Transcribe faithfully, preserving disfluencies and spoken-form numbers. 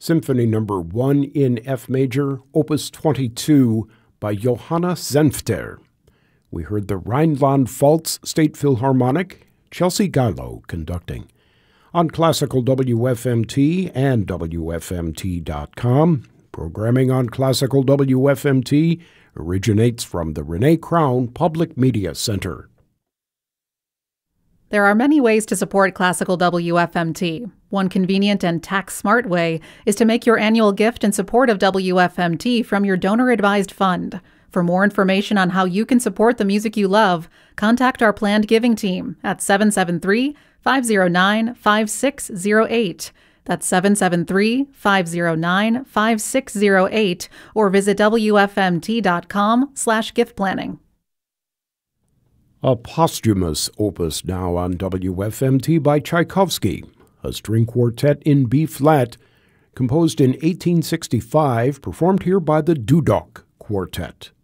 Symphony Number one in F Major, Opus twenty-two, by Johanna Senfter. We heard the Rhineland-Pfalz State Philharmonic, Chelsea Gallo conducting. On Classical W F M T and W F M T dot com, programming on Classical W F M T originates from the Renee Crown Public Media Center. There are many ways to support Classical W F M T. One convenient and tax-smart way is to make your annual gift in support of W F M T from your donor-advised fund. For more information on how you can support the music you love, contact our planned giving team at seven seven three, five zero nine, five six zero eight. That's seven seven three, five zero nine, five six zero eight, or visit W F M T dot com slash gift planning. A posthumous opus now on W F M T by Tchaikovsky, a string quartet in B-flat, composed in eighteen sixty-five, performed here by the Dudok Quartet.